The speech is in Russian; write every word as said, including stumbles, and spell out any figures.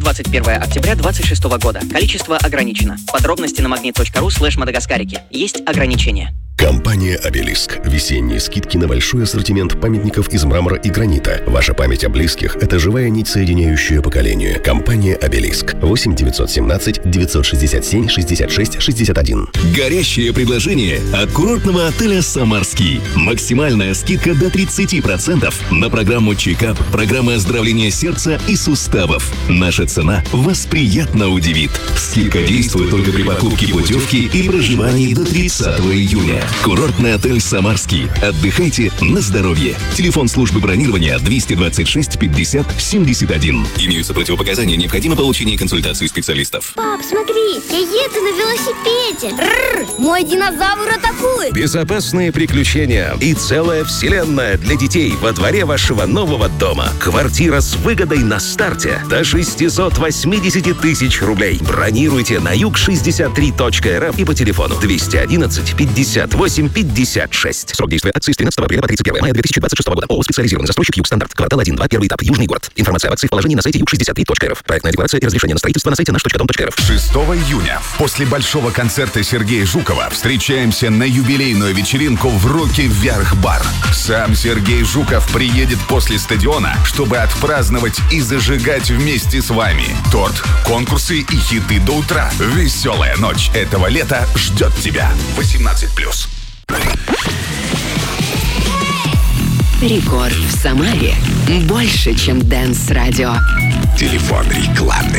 двадцать первое октября двадцать шестого года. Количество ограничено. Подробности на магнит точка ру слэш мадагаскарики. Есть ограничения. Компания «Обелиск». Весенние скидки на большой ассортимент памятников из мрамора и гранита. Ваша память о близких – это живая нить, соединяющая поколения. Компания «Обелиск». восемь девятьсот семнадцать девятьсот шестьдесят семь шестьдесят шесть шестьдесят один. Горящее предложение от курортного отеля «Самарский». Максимальная скидка до тридцать процентов на программу «Чекап», программы оздоровления сердца и суставов. Наша цена вас приятно удивит. Скидка действует только при покупке путевки и проживании до тридцатого июня. Курортный отель «Самарский». Отдыхайте на здоровье. Телефон службы бронирования двести двадцать шесть пятьдесят семьдесят один. Имеются противопоказания, необходимо получение консультации специалистов. Пап, смотри, я еду на велосипеде. Рррр, мой динозавр атакует. Безопасные приключения и целая вселенная для детей во дворе вашего нового дома. Квартира с выгодой на старте до шестьсот восемьдесят тысяч рублей. Бронируйте на юг шестьдесят три точка эр эф и по телефону двести одиннадцать пятьдесят восемь пятьдесят шесть. Срок действия акции с тринадцатого апреля по тридцать первое мая две тысячи двадцать шестого года. ООО «Специализированный застройщик Юг Стандарт». Квартал один два, первый этап, Южный город. Информация об акции в положении на сайте юг шестьдесят три точка эр эф. Проектная декларация и разрешение на строительство на сайте наш точка дом точка эр эф. шестого июня после большого концерта Сергея Жукова встречаемся на юбилейную вечеринку в «Руки вверх бар». Сам Сергей Жуков приедет после стадиона, чтобы отпраздновать и зажигать вместе с вами. Торт, конкурсы и хиты до утра. Веселая ночь этого лета ждет тебя. восемнадцать плюс. Рекорд в Самаре. Больше, чем Дэнс Радио. Телефон рекламный.